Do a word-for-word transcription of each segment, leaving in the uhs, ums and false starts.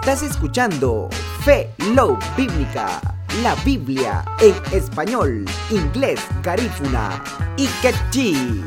Estás escuchando Fe Love Bíblica, la Biblia en español, inglés, garífuna y quechí.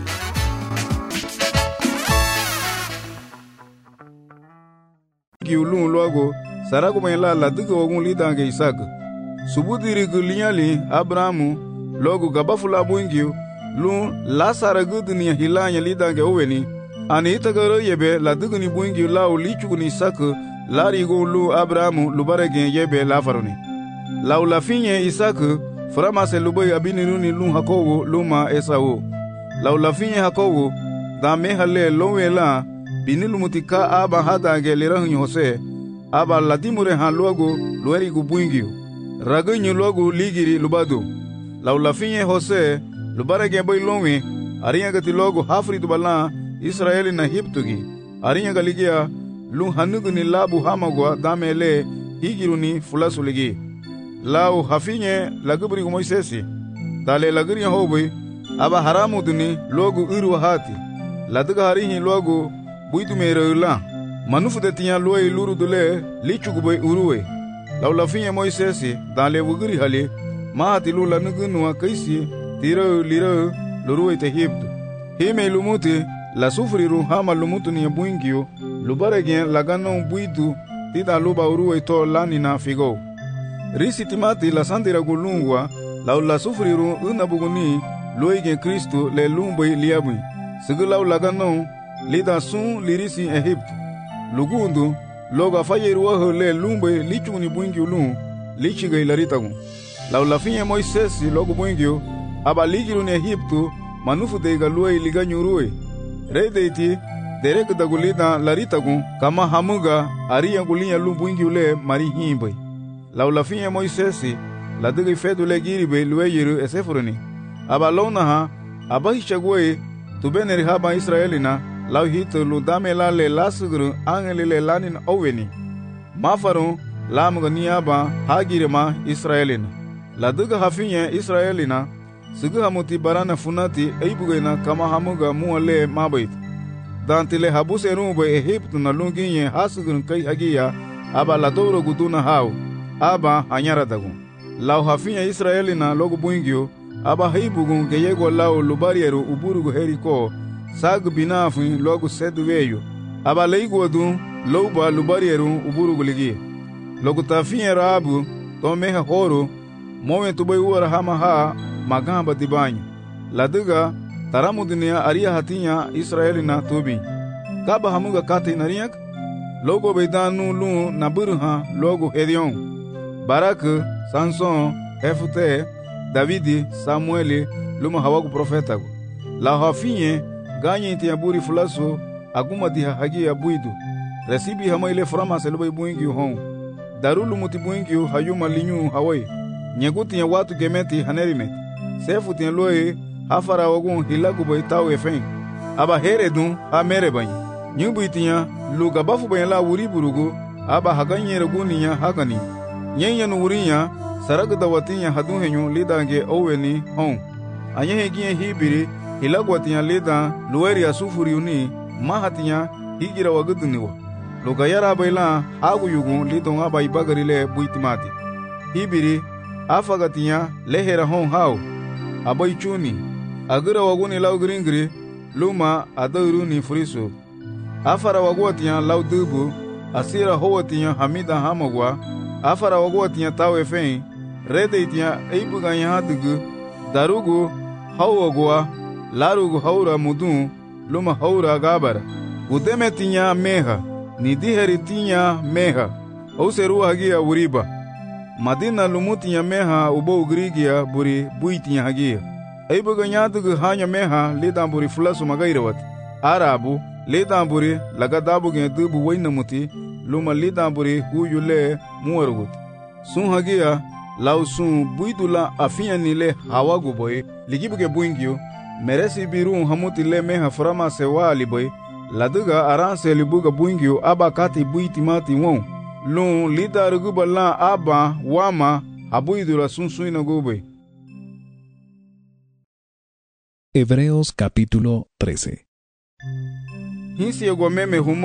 Kiulun logo sarago mayla la duga wagun lida ga Isaac subudiri gulinyali Abrahamu logo gabafula buingiu lu la saragu dunia hilanya lida ga oweni ani itagaro yebe la duga ni buingiu la ulichu ni Isaac la rigo lu Abrahamu lubarege yebe la faroni la ulafinye Isaac frama se luboy abiniru ni lu hakowo luma Esau la ulafinye hakowo da mehale lowela binilu mutika aba hada gelera Jose aba ladimure han logo lueri gu buingio raganyo logo ligiri lubado la ulafinye Jose lubarege boy lonwe ariya gati logo hafri dubala Israeli na hiptugi ariya galigia lu hanugu ni labu hamagwa damele higiruni fulasuligi lao hafinye lagubri gu Moisesi dale lagri hobe aba haramu duni logo uru hati ladaga harihi logo buitu mereula manufu de tinya loy luru dule lichugo boy uruwe laula finye Moisesi dale wugri hale mahati lula nugunwa kaisi tiro liro luruwe te hibdu hime lumuti la sufriru hama lumutu ni buingio lubarege lagano buitu tida luba uruwe to lani na figo risi timati la sandira gulungwa laula sufriru unabuguni loige Kristo le lumboy liabui sigulaw lagano lida sun lirisi Egypt lugundu loga fayeru wa le lumbe lichuni buingi ulun lichiga ilaritagu la ulafinye Moisesi logo buingi aba ligiru ne Egyptu manufu de galue liganyurue redeiti derek dagulida laritagu kama hamuga ariya gulinya lu buingi ule mari himbe la ulafinye Moisesi la digi fedu le giribe lueyiru esefuruni aba lona ha aba hichagwe tubeneri haba Israelina lau hito lu damela le lasugru angeli le lanin oweni mafaru lamuga niaba hagirema Israelina la duga hafinye Israelina sugu hamuti barana funati eibugena kama hamuga muale mabait dantile habuse rumbe Egyptu na lunginye hasugru kai hagia aba la doro guduna hau aba hanyara dagu lau hafinye Israelina logo buingio aba heibugun geyego lau lubarieru uburugu heriko sag binafin logo sedweyo aba leigodu loba lubarieru uburuguligi logo tafinye rabu to meha horo momen tuboy wara hama ha magamba dibanyo laduga taramu dunia aria hatinya Israelina tubi kaba hamuga kate nariyak logo bedanu lu naburha logo Edion Barak Samson Hefute Davidi Samueli luma hawagu profetagu la hafinye ganye inti yaburi fulaso aguma diha hagi ya buidu resibi hama ile frama selubai buingi hon darulu muti buingi hayuma linyu hawai nyeguti ya watu gemeti hanerimet sefu tiya loe hafara wagun hilagu bai tau efen aba heredun ha merebanyi nyubu itiya luga bafu bayan la wuri burugu aba haganye reguni ya hagani nyenya nuwurinya saragda watinya hadun henyu lidange oweni hon anyehe giye hibiri hilagwatinya leda lueri asufuriuni mahatinya higira waguduniwa lugayara baila hagu yugu lidon aba ibagarile buitimati hibiri afagatinya lehera hon hau abaichuni agira waguni lau gringri luma adauruni furisu afara wagwatinya lau dubu asira howatinya hamida hamagwa afara wagwatinya tawe fein redeitinya eibuganya hadugu darugu hawagwa larugu haura mudun luma haura gabara udeme tinya meha nidiheri tinya meha auseru hagia uriba madina lumutinya meha ubo ugrigia buri buitinya hagia aibuga nyadugu hanya meha lidan buri fulasu magairawat arabu lidan buri lagadabu gen dubu wainamuti luma lidan buri huyule muwarugut sun hagia lau sun buidula afinya nile hawagu boy ligibuge buingio meresi biru hamuti le meha frama sewa aliboy laduga aranse libuga buingio aba kati buiti mati won lun lida rugubala aba wama habuidula sunsuina gube. Hebreos capítulo trece. Hinsi egomeme humo